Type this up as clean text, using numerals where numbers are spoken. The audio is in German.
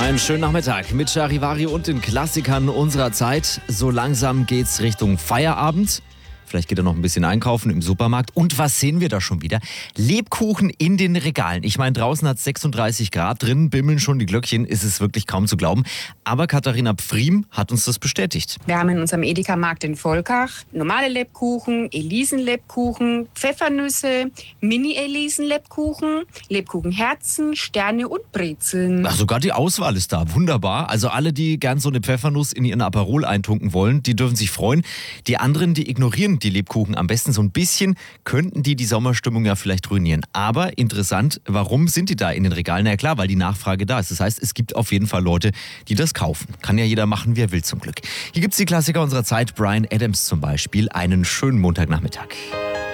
Einen schönen Nachmittag mit Charivari und den Klassikern unserer Zeit. So langsam geht's Richtung Feierabend. Vielleicht geht er noch ein bisschen einkaufen im Supermarkt. Und was sehen wir da schon wieder? Lebkuchen in den Regalen. Ich meine, draußen hat es 36 Grad, drinnen bimmeln schon die Glöckchen. Ist es wirklich kaum zu glauben. Aber Katharina Pfriem hat uns das bestätigt. Wir haben in unserem Edeka-Markt in Volkach normale Lebkuchen, Elisenlebkuchen, Pfeffernüsse, Mini-Elisenlebkuchen, Lebkuchenherzen, Sterne und Brezeln. Ach, sogar die Auswahl ist da. Wunderbar. Also alle, die gern so eine Pfeffernuss in ihren Aperol eintunken wollen, die dürfen sich freuen. Die anderen, die ignorieren die Lebkuchen am besten so ein bisschen, könnten die Sommerstimmung ja vielleicht ruinieren. Aber interessant, warum sind die da in den Regalen? Na ja, klar, weil die Nachfrage da ist. Das heißt, es gibt auf jeden Fall Leute, die das kaufen. Kann ja jeder machen, wie er will zum Glück. Hier gibt's die Klassiker unserer Zeit, Bryan Adams zum Beispiel. Einen schönen Montagnachmittag.